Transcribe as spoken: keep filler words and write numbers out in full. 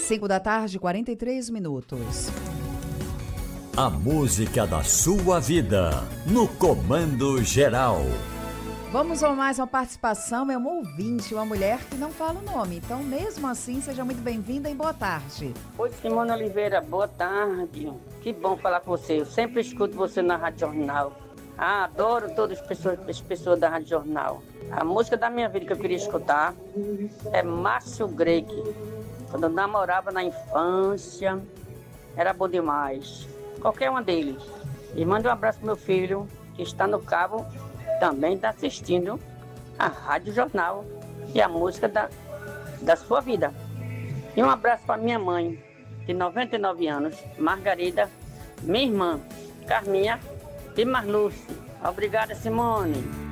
cinco da tarde, quarenta e três minutos. A música da sua vida, no Comando Geral. Vamos a mais uma participação, é uma ouvinte, uma mulher que não fala o nome. Então, mesmo assim, seja muito bem-vinda e boa tarde. Oi, Simone Oliveira, boa tarde. Que bom falar com você. Eu sempre escuto você na Rádio Jornal. Ah, adoro todas as pessoas, as pessoas da Rádio Jornal. A música da minha vida que eu queria escutar é Márcio Greig. Quando eu namorava na infância, era bom demais. Qualquer uma deles. E manda um abraço pro meu filho, que está no cabo, também está assistindo a Rádio Jornal e a música da, da sua vida. E um abraço para minha mãe, de noventa e nove anos, Margarida, minha irmã, Carminha e Marluce. Obrigada, Simone.